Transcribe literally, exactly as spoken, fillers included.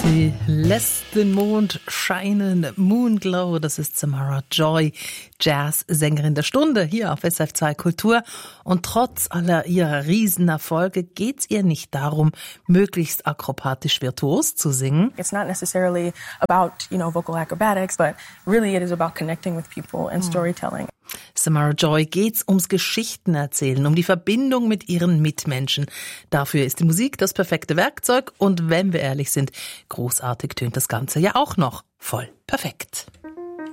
Sie lässt den Mond scheinen, Moonglow, das ist Samara Joy, Jazz-Sängerin der Stunde hier auf S R F zwei Kultur. Und trotz aller ihrer Riesenerfolge geht's ihr nicht darum, möglichst akrobatisch virtuos zu singen. It's not necessarily about, you know, vocal acrobatics, but really it is about connecting with people and storytelling. Samara Joy geht's ums Geschichtenerzählen, um die Verbindung mit ihren Mitmenschen. Dafür ist die Musik das perfekte Werkzeug und wenn wir ehrlich sind, großartig tönt das Ganze ja auch noch. Voll perfekt.